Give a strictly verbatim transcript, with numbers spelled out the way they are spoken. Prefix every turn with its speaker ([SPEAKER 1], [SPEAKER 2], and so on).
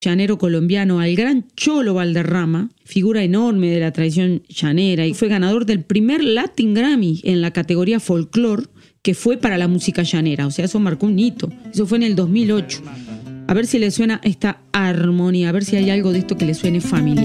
[SPEAKER 1] llanero colombiano, al gran Cholo Valderrama, figura enorme de la tradición llanera, y fue ganador del primer Latin Grammy en la categoría folclore, que fue para la música llanera. O sea, eso marcó un hito. Eso fue en el dos mil ocho. A ver si le suena esta armonía, a ver si hay algo de esto que le suene familiar.